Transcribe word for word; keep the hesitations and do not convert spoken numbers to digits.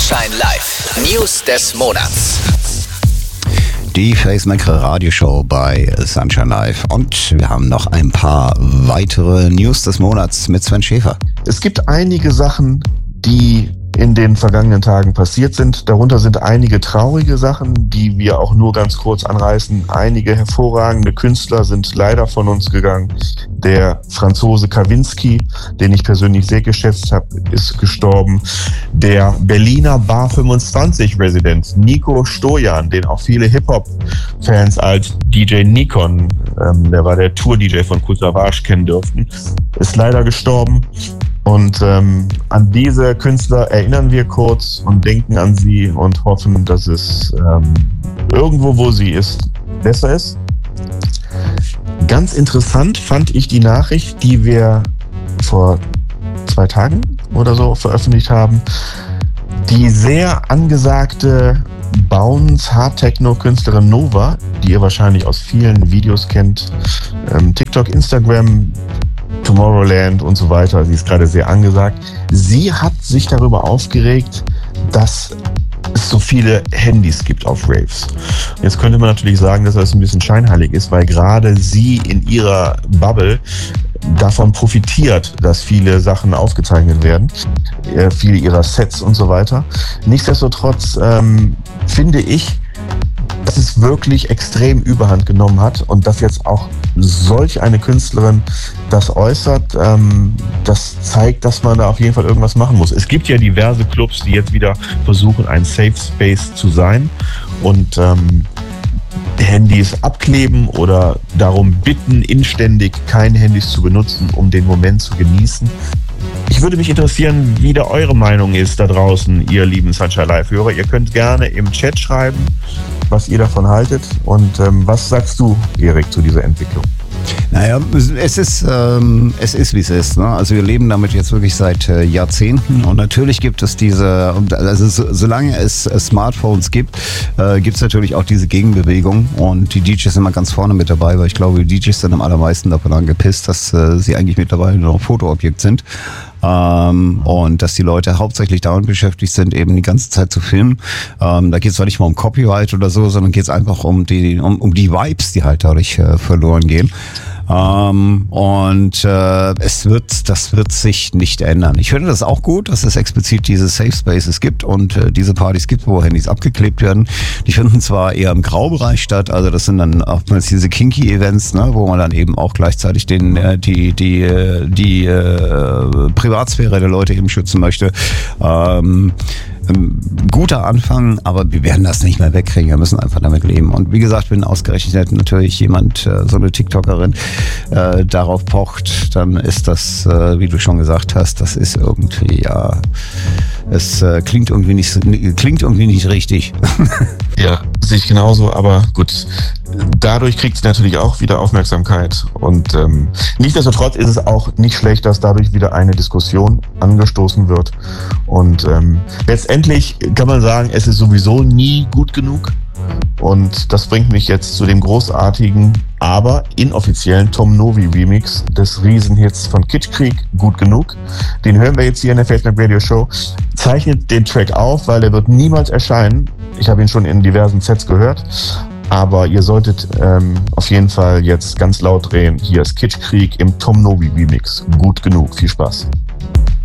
Sunshine Live. News des Monats. Die Facemaker Radioshow bei Sunshine Live. Und wir haben noch ein paar weitere News des Monats mit Sven Schäfer. Es gibt einige Sachen, die in den vergangenen Tagen passiert sind. Darunter sind einige traurige Sachen, die wir auch nur ganz kurz anreißen. Einige hervorragende Künstler sind leider von uns gegangen. Der Franzose Kawinski, den ich persönlich sehr geschätzt habe, ist gestorben. Der Berliner Bar fünfundzwanzig Resident Nico Stojan, den auch viele Hip-Hop-Fans als D J Nikon, ähm, der war der Tour-D J von Kool Savas, kennen dürften, ist leider gestorben. Und ähm, an diese Künstler erinnern wir kurz und denken an sie und hoffen, dass es ähm, irgendwo, wo sie ist, besser ist. Ganz interessant fand ich die Nachricht, die wir vor zwei Tagen oder so veröffentlicht haben. Die sehr angesagte Bounce Hard Techno Künstlerin Nova, die ihr wahrscheinlich aus vielen Videos kennt, ähm, TikTok, Instagram, Tomorrowland und so weiter, sie ist gerade sehr angesagt. Sie hat sich darüber aufgeregt, dass es so viele Handys gibt auf Raves. Jetzt könnte man natürlich sagen, dass das ein bisschen scheinheilig ist, weil gerade sie in ihrer Bubble davon profitiert, dass viele Sachen aufgezeichnet werden, äh, viele ihrer Sets und so weiter. Nichtsdestotrotz ähm, finde ich, dass es wirklich extrem Überhand genommen hat und dass jetzt auch solch eine Künstlerin das äußert, ähm, das zeigt, dass man da auf jeden Fall irgendwas machen muss. Es gibt ja diverse Clubs, die jetzt wieder versuchen, ein Safe Space zu sein und ähm, Handys abkleben oder darum bitten, inständig keine Handys zu benutzen, um den Moment zu genießen. Ich würde mich interessieren, wie da eure Meinung ist da draußen, ihr lieben Sunshine Live-Hörer. Ihr könnt gerne im Chat schreiben, was ihr davon haltet. Und ähm, was sagst du, Erik, zu dieser Entwicklung? Naja, es ist, ähm, es ist, wie es ist. Ne? Also wir leben damit jetzt wirklich seit äh, Jahrzehnten und natürlich gibt es diese, also so, solange es äh, Smartphones gibt, äh, gibt es natürlich auch diese Gegenbewegung und die D Js sind immer ganz vorne mit dabei, weil ich glaube, die D Js sind am allermeisten davon angepisst, dass äh, sie eigentlich mittlerweile nur noch Fotoobjekt sind. Ähm, und dass die Leute hauptsächlich damit beschäftigt sind, eben die ganze Zeit zu filmen. Ähm, da geht es zwar nicht mal um Copyright oder so, sondern geht es einfach um die um, um die Vibes, die halt dadurch äh, verloren gehen. Ähm, und äh, es wird, das wird sich nicht ändern. Ich finde das auch gut, dass es explizit diese Safe Spaces gibt und äh, diese Partys gibt, wo Handys abgeklebt werden. Die finden zwar eher im Graubereich statt, also das sind dann oftmals diese Kinky-Events, ne, wo man dann eben auch gleichzeitig den äh, die die äh, die äh, Privatsphäre der Leute eben schützen möchte. Ähm, Guter Anfang, aber wir werden das nicht mehr wegkriegen. Wir müssen einfach damit leben. Und wie gesagt, wenn ausgerechnet natürlich jemand, äh, so eine TikTokerin, äh, darauf pocht, dann ist das, äh, wie du schon gesagt hast, das ist irgendwie, ja, es äh, klingt irgendwie nicht, klingt irgendwie nicht richtig. Ja, sehe ich genauso, aber gut. Dadurch kriegt sie natürlich auch wieder Aufmerksamkeit und ähm, nichtsdestotrotz ist es auch nicht schlecht, dass dadurch wieder eine Diskussion angestoßen wird und ähm, letztendlich kann man sagen, es ist sowieso nie gut genug und das bringt mich jetzt zu dem großartigen, aber inoffiziellen Tom Novi Remix des Riesenhits von Kitschkrieg, Gut genug. Den hören wir jetzt hier in der Facemaker Radio Show. Zeichnet den Track auf, weil er wird niemals erscheinen. Ich habe ihn schon in diversen Sets gehört. Aber ihr solltet ähm, auf jeden Fall jetzt ganz laut drehen. Hier ist Kitschkrieg im Tom Novi Remix. Gut genug. Viel Spaß.